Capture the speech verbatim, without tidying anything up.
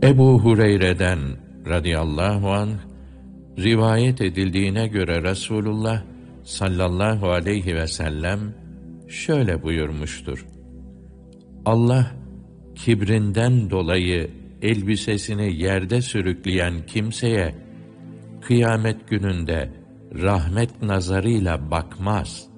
Ebu Hureyre'den radıyallahu anh rivayet edildiğine göre Resulullah sallallahu aleyhi ve sellem şöyle buyurmuştur: Allah kibrinden dolayı elbisesini yerde sürükleyen kimseye kıyamet gününde rahmet nazarıyla bakmaz.